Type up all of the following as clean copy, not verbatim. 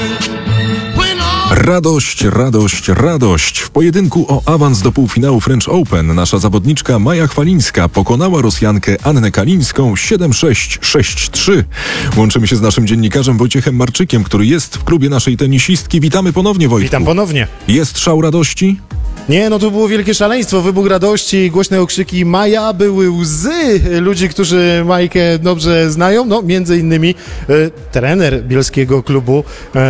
Radość, radość, radość. W pojedynku o awans do półfinału French Open nasza zawodniczka Maja Chwalińska pokonała Rosjankę Annę Kalińską 7-6, 6-3. Łączymy się z naszym dziennikarzem Wojciechem Marczykiem, który jest w klubie naszej tenisistki. Witamy ponownie, Wojtku. Witam ponownie. Jest szał radości? Nie, no to było wielkie szaleństwo, wybuch radości, głośne okrzyki Maja, były łzy ludzi, którzy Majkę dobrze znają, no między innymi trener bielskiego klubu,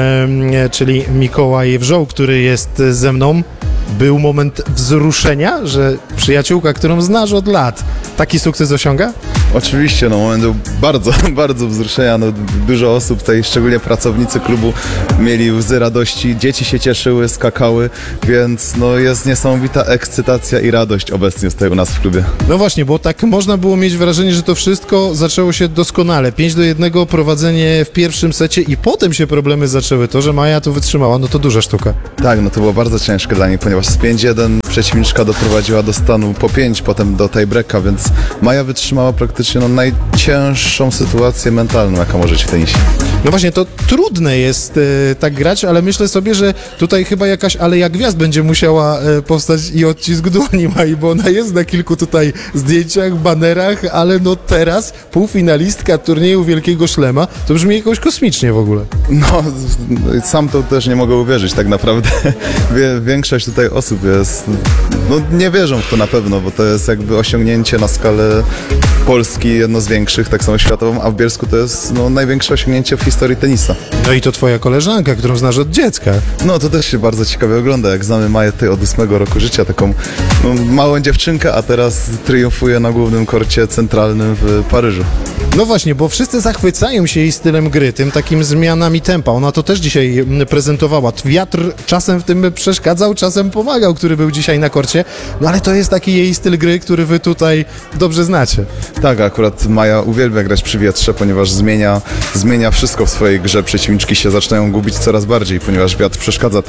czyli Mikołaj Wrzoł, który jest ze mną. Był moment wzruszenia, że przyjaciółka, którą znasz od lat, taki sukces osiąga? Oczywiście, no moment był bardzo, bardzo wzruszenia. No, dużo osób tutaj, szczególnie pracownicy klubu, mieli łzy radości, dzieci się cieszyły, skakały, więc no, jest niesamowita ekscytacja i radość obecnie tutaj u nas w klubie. No właśnie, bo tak można było mieć wrażenie, że to wszystko zaczęło się doskonale. 5-1 prowadzenie w pierwszym secie i potem się problemy zaczęły. To, że Maja to wytrzymała, no to duża sztuka. Tak, no to było bardzo ciężkie dla niej, ponieważ z 5-1 przeciwniczka doprowadziła do stanu po 5, potem do tiebreaka, więc Maja wytrzymała praktycznie najcięższą sytuację mentalną, jaka może być w tenisie. No właśnie, to trudne jest tak grać, ale myślę sobie, że tutaj chyba jakaś Aleja Gwiazd będzie musiała powstać i odcisk dłoni Mai, bo ona jest na kilku tutaj zdjęciach, banerach, ale no teraz półfinalistka turnieju Wielkiego Szlema, to brzmi jakoś kosmicznie w ogóle. No, sam to też nie mogę uwierzyć tak naprawdę. Większość tutaj osób jest, no nie wierzą w to na pewno, bo to jest jakby osiągnięcie na skalę Polski, jedno z większych, tak samo światową, a w Bielsku to jest największe osiągnięcie w historii tenisa. No i to twoja koleżanka, którą znasz od dziecka. No to też się bardzo ciekawie ogląda, jak znamy Maję tutaj od 8 roku życia, taką małą dziewczynkę, a teraz triumfuje na głównym korcie centralnym w Paryżu. No właśnie, bo wszyscy zachwycają się jej stylem gry, tym takim zmianami tempa. Ona to też dzisiaj prezentowała. Wiatr czasem w tym przeszkadzał, czasem pomagał, który był dzisiaj na korcie. No ale to jest taki jej styl gry, który wy tutaj dobrze znacie. Tak, akurat Maja uwielbia grać przy wietrze, ponieważ zmienia wszystko w swojej grze. Przeciwniczki się zaczynają gubić coraz bardziej, ponieważ wiatr przeszkadza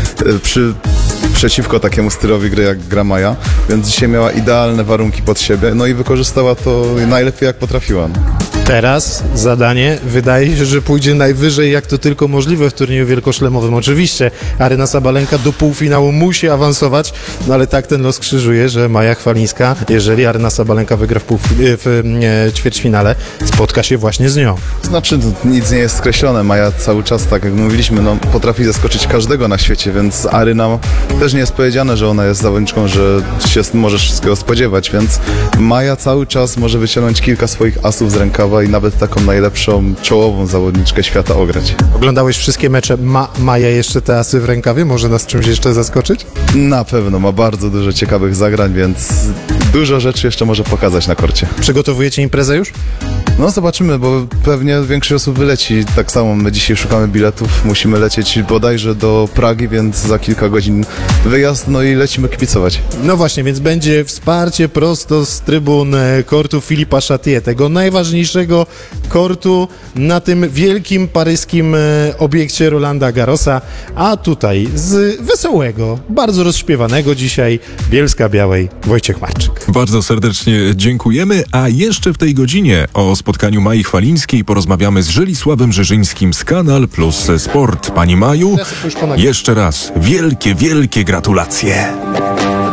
przeciwko takiemu stylowi gry, jak gra Maja, więc dzisiaj miała idealne warunki pod siebie, no i wykorzystała to najlepiej, jak potrafiła. Teraz zadanie wydaje się, że pójdzie najwyżej, jak to tylko możliwe w turnieju wielkoszlemowym. Oczywiście Aryna Sabalenka do półfinału musi awansować, no ale tak ten los krzyżuje, że Maja Chwalińska, jeżeli Aryna Sabalenka wygra w ćwierćfinale, spotka się właśnie z nią. Znaczy, nic nie jest skreślone. Maja cały czas, tak jak mówiliśmy, potrafi zaskoczyć każdego na świecie, więc Aryna też nie jest powiedziane, że ona jest zawodniczką, że się możesz wszystkiego spodziewać, więc Maja cały czas może wyciągnąć kilka swoich asów z rękawa i nawet taką najlepszą czołową zawodniczkę świata ograć. Oglądałeś wszystkie mecze? Maja jeszcze te asy w rękawie? Może nas czymś jeszcze zaskoczyć? Na pewno, ma bardzo dużo ciekawych zagrań, więc dużo rzeczy jeszcze może pokazać na korcie. Przygotowujecie imprezę już? No zobaczymy, bo pewnie większość osób wyleci. Tak samo my dzisiaj szukamy biletów, musimy lecieć bodajże do Pragi, więc za kilka godzin wyjazd, no i lecimy kibicować. No właśnie, więc będzie wsparcie prosto z trybun kortu Philippa Chatrier, tego najważniejszego kortu na tym wielkim paryskim obiekcie Rolanda Garrosa, a tutaj z wesołego, bardzo rozśpiewanego dzisiaj Bielska-Białej Wojciech Marczyk. Bardzo serdecznie dziękujemy, a jeszcze w tej godzinie o spotkaniu Mai Chwalińskiej porozmawiamy z Żelisławem Żyżyńskim z Kanal Plus Sport. Pani Maju, jeszcze raz wielkie, wielkie gratulacje.